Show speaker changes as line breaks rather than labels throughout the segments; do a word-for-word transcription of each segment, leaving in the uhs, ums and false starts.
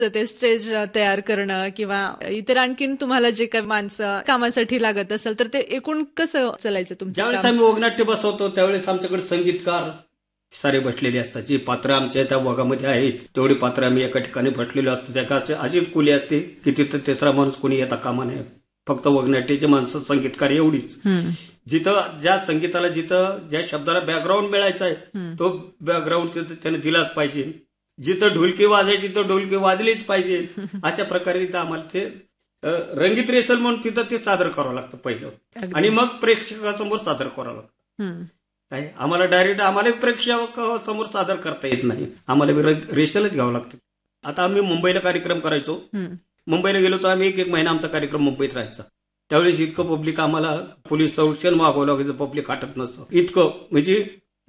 ते स्टेज तयार करणं किंवा इतर आणखीन तुम्हाला जे काही माणसं कामासाठी लागत असेल तर ते एकूण कसं चालायचं तुमचं?
ज्यावेळेस आम्ही वगनाट्य बसवतो त्यावेळेस आमच्याकडे संगीतकार सारे बसलेले असतात. जी पात्र आमच्या त्या वगामध्ये आहेत तेवढी पात्र आम्ही एका ठिकाणी बसलेलो असतो. त्या अशीच कुली असते की तिथं तिसरा माणूस कोणी येता कामा नये. फक्त वगनाट्याचे माणसं संगीतकार एवढीच. जिथं ज्या संगीताला जिथं ज्या शब्दाला बॅकग्राऊंड मिळायचा आहे तो बॅकग्राऊंड तिथं त्याने दिलाच पाहिजे. जिथं ढोलकी वाजायची तिथं ढोलकी वाजलीच पाहिजे. अशा प्रकारे तिथं आम्हाला ते रंगीत रेसल म्हणून तिथं ते सादर करावं लागतं पहिलं आणि मग प्रेक्षकासमोर सादर करावं लागतं. काय आम्हाला डायरेक्ट आम्हाला प्रेक्षकासमोर सादर करता येत नाही. आम्हाला रेशलच घ्यावं लागतं. आता आम्ही मुंबईला कार्यक्रम करायचो. मुंबईला गेलो तर आम्ही एक एक महिना आमचा कार्यक्रम मुंबईत राहायचा. त्यावेळेस इतकं पब्लिक आम्हाला पोलीस संरक्षण मागवलं लागायचं. पब्लिक हटत नसतं इतकं, म्हणजे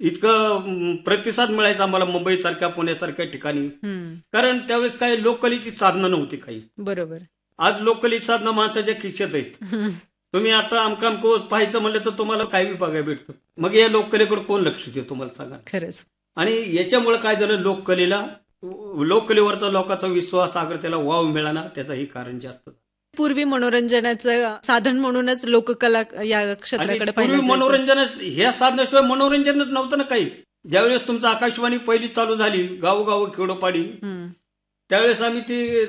इतकं प्रतिसाद मिळायचा आम्हाला मुंबईसारख्या पुण्यासारख्या ठिकाणी. कारण त्यावेळेस काही लोककलेची साधनं नव्हती काही.
बरोबर.
आज लोककलेची साधनं माणसाच्या खिशात आहेत. तुम्ही आता आमकाम कोस पाहायचं म्हणलं तर तुम्हाला काय बी बघायला भेटतं. मग या लोककलेकडे कोण लक्ष देतो तुम्हाला सांगा.
खरंच.
आणि याच्यामुळे काय झालं, लोककलेला लोककलेवरचा लोकांचा विश्वास अगर त्याला वाव मिळाला त्याचं हे कारण जास्त.
पूर्वी मनोरंजनाचं साधन म्हणूनच लोककला या क्षेत्राकडे पाहिलं.
मनोरंजन ह्या साधनाशिवाय मनोरंजनच नव्हतं ना काही. ज्यावेळेस तुमचं आकाशवाणी पहिली चालू झाली गावोगाव खेडोपाडी त्यावेळेस आम्ही ती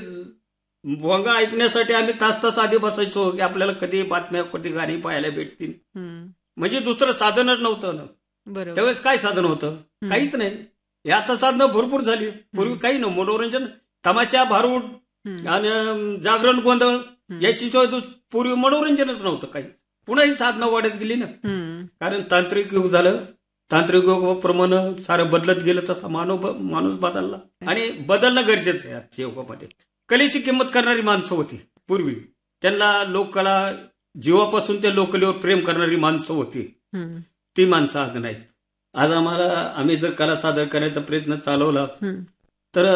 भोंगा ऐकण्यासाठी आम्ही तास तास आधी बसायचो की आपल्याला कधी बातम्या कधी गाणी पाहायला भेटतील. म्हणजे दुसरं साधनच नव्हतं ना. त्यावेळेस काय साधन होतं? काहीच नाही. हे आता साधनं भरपूर झाली. पूर्वी काही नव्हतं. मनोरंजन तमाशा भारूड आणि जागरण गोंधळ याशिवाय पूर्वी मनोरंजनच नव्हतं काही. पुन्हा ही साधनं वाढत गेली ना. कारण तांत्रिक युग झालं. तांत्रिक युगाप्रमाणे सारं बदलत गेलं तसा मानव माणूस बदलला आणि बदलणं गरजेचं आहे आजच्या युगामध्ये. कलेची किंमत करणारी माणसं होती पूर्वी. त्यांना लोककला जीवापासून त्या लोककलेवर प्रेम करणारी माणसं होती. ती माणसं आज नाहीत. आज आम्हाला आम्ही जर कला सादर करायचा प्रयत्न चालवला तर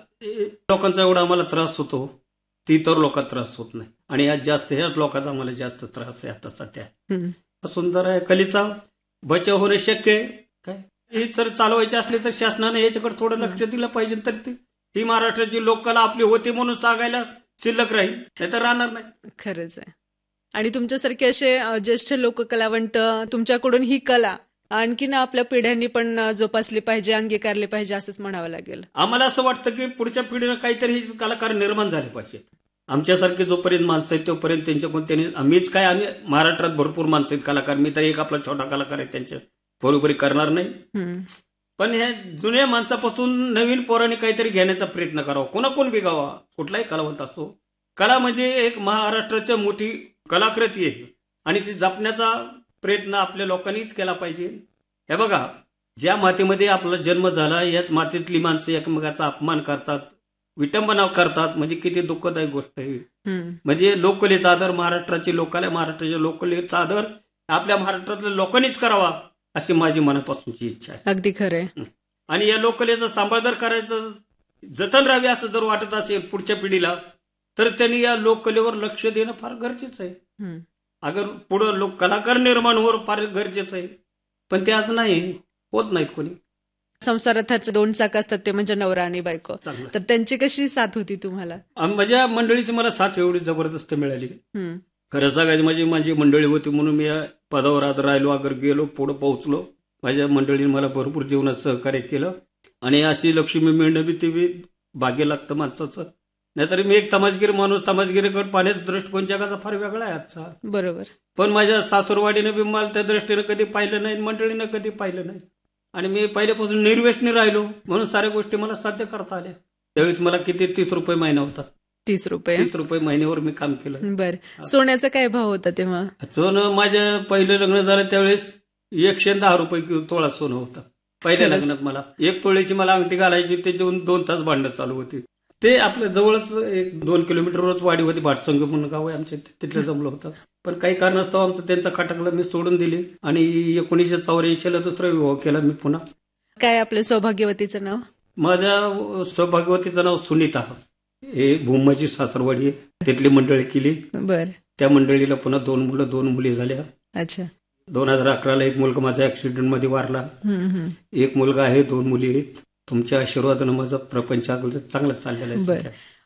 लोकांचा एवढा आम्हाला त्रास होतो ती तर लोकांना त्रास होत नाही. आणि आज जास्त ह्याच लोकांचा आम्हाला जास्त त्रास आहे आता सध्या. सुंदर आहे. कलेचा बचाव होणे शक्य आहे. काय हे जर चालवायचे असले तर शासनाने याच्याकडे थोडं लक्ष दिलं पाहिजे. तर ती ही महाराष्ट्राची लोककला आपली होती म्हणून सांगायला शिल्लक राहील, नाही तर राहणार नाही.
खरंच आहे. आणि तुमच्यासारखे असे ज्येष्ठ लोककलावंत तुमच्याकडून ही कला आणखीन आपल्या पिढ्यांनी पण जोपासली पाहिजे, अंगीकारली पाहिजे असंच म्हणावं लागेल.
आम्हाला असं वाटतं की पुढच्या पिढीनं काहीतरी कलाकार निर्माण झाले पाहिजेत. आमच्यासारखे जोपर्यंत माणसं आहेत तोपर्यंत त्यांच्याकडून त्यांनी आम्हीच काय आम्ही महाराष्ट्रात भरपूर माणसं आहेत कलाकार. मी तर एक आपला छोटा कलाकार आहे त्यांच्या बरोबरी करणार नाही. पण ह्या जुन्या माणसापासून नवीन पोरांनी काहीतरी घेण्याचा प्रयत्न करावा. कोणा कोण बिगावा, कुठलाही कलावंत असो. कला म्हणजे एक महाराष्ट्राची मोठी कलाकृती आहे आणि ती जपण्याचा प्रयत्न आपल्या लोकांनीच केला पाहिजे. हे बघा, ज्या मातीमध्ये आपला जन्म झाला याच मातीतली माणसं एकमेकाचा अपमान करतात, विटंबना करतात, म्हणजे किती दुःखदायक गोष्ट आहे. म्हणजे लोककलेचा आदर महाराष्ट्राची लोकाला महाराष्ट्राच्या लोककलेचा आदर आपल्या महाराष्ट्रातल्या लोकांनीच करावा अशी माझी मनापासूनची इच्छा आहे.
अगदी खरंय.
आणि या लोककलेचा सांभाळ जर करायचं, जतन राहावी असं जर वाटत असेल पुढच्या पिढीला तर त्यांनी या लोककलेवर लक्ष देणं फार गरजेचं आहे. अगर पुढं लोक कलाकार निर्माण होणं फार गरजेचं आहे. पण ते आज नाही होत नाहीत कोणी.
संसारात दोन चाक असतात ते म्हणजे नवरा आणि बायको. तर त्यांची कशी साथ होती तुम्हाला?
माझ्या मंडळीची मला साथ एवढी जबरदस्त मिळाली. खरं सांगायचं माझी माझी मंडळी होती म्हणून मी पदावर आज राहिलो, अगर गेलो, पुढे पोहोचलो. माझ्या मंडळीने मला भरपूर जीवनात सहकार्य केलं आणि अशी लक्ष्मी मिळणं बी ते भाग्य लागतं माणसाचं. नाहीतर मी एक तमाशगीर माणूस, तमाशगिरीकडे पाहण्याचा दृष्टिकोन जगाचा फार वेगळा आहे आजचा.
बरोबर. पण
माझ्या सासूरवाडीनं बी मला त्या दृष्टीनं कधी पाहिलं नाही, मंडळीनं कधी पाहिलं नाही. आणि मी पहिल्यापासून निर्व्यसनी राहिलो म्हणून साऱ्या गोष्टी मला साध्य करता आल्या. त्यावेळेस मला किती तीस रुपये महिना होता.
तीस रुपये
तीस रुपये महिन्यावर मी काम केलं.
बरं. सोन्याचा काय भाव होता तेव्हा?
सोनं माझ्या पहिलं लग्न झालं त्यावेळेस एकशे दहा रुपये तोळा सोनं होतं. पहिल्या लग्नात मला एक तोळ्याची मला अंगठी घालायची, ते जेवून दोन तास भांडण चालू होती. ते आपल्या जवळच एक दोन किलोमीटरवरच वाडी होती, भाटसंग म्हणून गाव आहे आमच्या, तिथलं जमलं होतं. पण काही कारणास्तव आमचं त्यांचा खटकला, मी सोडून दिली आणि एकोणीसशे चौऱ्याऐंशीला दुसरा विवाह केला मी पुन्हा.
काय आपल्या सौभाग्यवतीचं नाव?
माझ्या सौभाग्यवतीचं नाव सुनीता. हे भूमाची सासरवाडी आहे, तिथली मंडळी केली.
बर.
त्या मंडळीला पुन्हा दोन मुलं दोन मुली झाल्या.
अच्छा.
दोन हजार अकराला एक मुलगा माझा ऍक्सिडेंट मध्ये वारला. एक मुलगा आहे, दोन मुली आहेत. तुमच्या आशीर्वादानं माझा प्रपंच चांगला चाललेला आहे.